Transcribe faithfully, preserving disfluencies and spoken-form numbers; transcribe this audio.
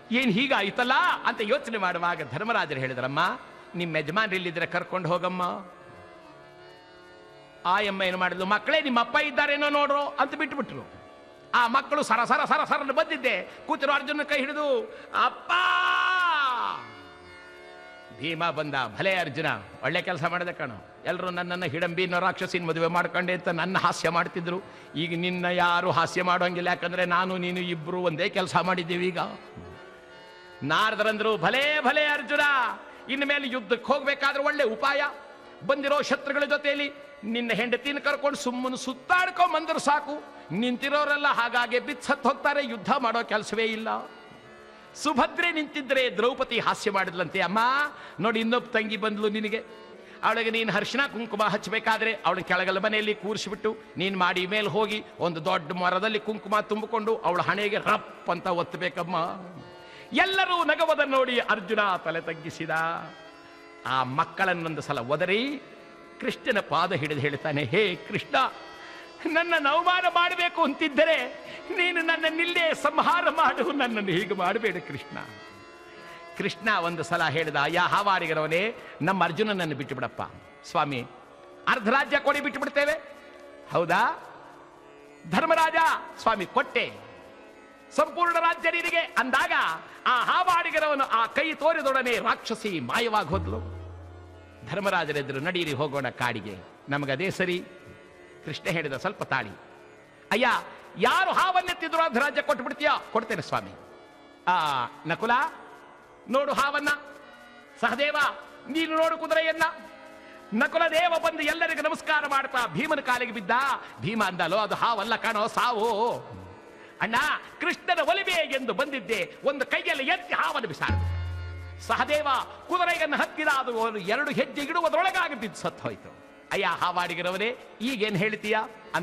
ಏನ್ ಹೀಗಾಯ್ತಲ್ಲ ಅಂತ ಯೋಚನೆ ಮಾಡುವಾಗ ಧರ್ಮರಾಜರು ಹೇಳಿದ್ರಮ್ಮ, ನಿಮ್ಮ ಯಜಮಾನ್ರಿಲ್ಲಿದ್ರೆ ಕರ್ಕೊಂಡು ಹೋಗಮ್ಮ. ಆ ಅಮ್ಮ ಏನು ಮಾಡಿದ್ಲು, ಮಕ್ಕಳೇ ನಿಮ್ಮ ಅಪ್ಪ ಇದ್ದಾರೇನೋ ನೋಡ್ರು ಅಂತ ಬಿಟ್ಬಿಟ್ರು. ಆ ಮಕ್ಕಳು ಸರ ಸರ ಸರ ಸರ ಬಂದಿದ್ದೆ ಕೂತಿರೋ ಅರ್ಜುನ ಕೈ ಹಿಡಿದು ಅಪ್ಪ. ಭೀಮ ಬಂದ, ಭಲೆ ಅರ್ಜುನ ಒಳ್ಳೆ ಕೆಲಸ ಮಾಡಿದೆ ಕಣೋ, ಎಲ್ಲರೂ ನನ್ನನ್ನು ಹಿಡಂಬಿನ ರಾಕ್ಷಸಿನ ಮದುವೆ ಮಾಡ್ಕೊಂಡೆ ಅಂತ ನನ್ನ ಹಾಸ್ಯ ಮಾಡ್ತಿದ್ರು. ಈಗ ನಿನ್ನ ಯಾರು ಹಾಸ್ಯ ಮಾಡೋಂಗಿಲ್ಲ, ಯಾಕಂದ್ರೆ ನಾನು ನೀನು ಇಬ್ರು ಒಂದೇ ಕೆಲಸ ಮಾಡಿದ್ದೀವಿ. ಈಗ ನಾರದರಂದ್ರು, ಭಲೇ ಭಲೇ ಅರ್ಜುನ, ಇನ್ನು ಮೇಲೆ ಯುದ್ಧಕ್ಕೆ ಹೋಗ್ಬೇಕಾದ್ರೆ ಒಳ್ಳೆ ಉಪಾಯ. ಬಂದಿರೋ ಶತ್ರುಗಳ ಜೊತೆಯಲ್ಲಿ ನಿನ್ನ ಹೆಂಡತಿನ ಕರ್ಕೊಂಡು ಸುಮ್ಮನೆ ಸುತ್ತಾಡ್ಕೊಂಡ್ ಬಂದ್ರು ಸಾಕು, ನಿಂತಿರೋರೆಲ್ಲ ಹಾಗಾಗಿ ಬಿಚ್ಚತ್ ಹೋಗ್ತಾರೆ, ಯುದ್ಧ ಮಾಡೋ ಕೆಲಸವೇ ಇಲ್ಲ. ಸುಭದ್ರೆ ನಿಂತಿದ್ರೆ ದ್ರೌಪದಿ ಹಾಸ್ಯ ಮಾಡಿದ್ಲಂತೆ, ಅಮ್ಮ ನೋಡಿ ಇನ್ನೊಬ್ಬ ತಂಗಿ ಬಂದ್ಲು ನಿನಗೆ, ಅವಳಿಗೆ ನೀನು ಅರಿಶಿಣ ಕುಂಕುಮ ಹಚ್ಚಬೇಕಾದ್ರೆ ಅವಳ ಕೆಳಗಲ ಮನೆಯಲ್ಲಿ ಕೂರಿಸಿಬಿಟ್ಟು ನೀನು ಮಾಡಿ ಮೇಲೆ ಹೋಗಿ ಒಂದು ದೊಡ್ಡ ಮರದಲ್ಲಿ ಕುಂಕುಮ ತುಂಬಿಕೊಂಡು ಅವಳ ಹಣೆಗೆ ರಪ್ ಅಂತ ಒತ್ತಬೇಕಮ್ಮ. ಎಲ್ಲರೂ ನಗವದ ನೋಡಿ ಅರ್ಜುನ ತಲೆ ತಗ್ಗಿಸಿದ. ಆ ಮಕ್ಕಳನ್ನೊಂದು ಸಲ ಒದರಿ ಕೃಷ್ಣನ ಪಾದ ಹಿಡಿದು ಹೇಳ್ತಾನೆ, ಹೇ ಕೃಷ್ಣ, ನನ್ನ ಅವಮಾನ ಮಾಡಬೇಕು ಅಂತಿದ್ದರೆ ನೀನು ನನ್ನನ್ನಿಲ್ಲೇ ಸಂಹಾರ ಮಾಡು, ನನ್ನನ್ನು ಹೀಗೆ ಮಾಡಬೇಡ ಕೃಷ್ಣ. ಕೃಷ್ಣ ಒಂದು ಸಲ ಹೇಳಿದ, ಯಾ ಹಾವಾರಿಗರವನೇ, ನಮ್ಮ ಅರ್ಜುನನನ್ನು ಬಿಟ್ಟು ಬಿಡಪ್ಪ. ಸ್ವಾಮಿ, ಅರ್ಧ ರಾಜ್ಯ ಕೊಡಿ ಬಿಟ್ಟು ಬಿಡ್ತೇವೆ. ಹೌದಾ ಧರ್ಮರಾಜ? ಸ್ವಾಮಿ ಕೊಟ್ಟೆ, ಸಂಪೂರ್ಣ ರಾಜ್ಯ ನಿನಗೆ ಅಂದಾಗ ಆ ಹಾವಾಡಿಗರವನು ಆ ಕೈ ತೋರಿದೊಡನೆ ರಾಕ್ಷಸಿ ಮಾಯವಾಗಿ ಹೋದ್ಲು. ಧರ್ಮರಾಜರೆದ್ರು, ನಡೀರಿ ಹೋಗೋಣ ಕಾಡಿಗೆ, ನಮಗದೇ ಸರಿ. ಕೃಷ್ಣ ಹೇಳಿದ, ಸ್ವಲ್ಪ ತಾಳಿ. ಅಯ್ಯ, ಯಾರು ಹಾವನ್ನೆತ್ತಿದ್ರು ಅರ್ಧ ರಾಜ್ಯ ಕೊಟ್ಟು ಬಿಡ್ತೀಯಾ? ಕೊಡ್ತೇನೆ ಸ್ವಾಮಿ. ಆ ನಕುಲ ನೋಡು ಹಾವನ್ನ, ಸಹದೇವ ನೀನು ನೋಡು ಕುದುರೆಯನ್ನ. ನಕುಲ ದೇವ ಬಂದು ಎಲ್ಲರಿಗೂ ನಮಸ್ಕಾರ ಮಾಡ್ತಾ ಭೀಮನ ಕಾಲಿಗೆ ಬಿದ್ದ. ಭೀಮ ಅಂದಲೋ, ಅದು ಹಾವಲ್ಲ ಕಾಣೋ, ಸಾವು. ಅಣ್ಣ, ಕೃಷ್ಣನ ಒಲಿವೆ ಎಂದು ಬಂದಿದ್ದೆ, ಒಂದು ಕೈಯಲ್ಲಿ ಎತ್ತಿ ಹಾವನ್ನು ಬಿಸಾಡಿದ. ಸಹದೇವ ಕುದುರೆಯನ್ನು ಹತ್ತಿದ, ಅದು ಎರಡು ಹೆಜ್ಜೆ ಇಡುವುದರೊಳಗಾಗಿ ಬಿದ್ದು ಸತ್ತು ಹೋಯ್ತು. ಅಯ್ಯ ಹಾವಾಡಿಗರವರೇ, ಈಗೇನು ಹೇಳ್ತೀಯಾ?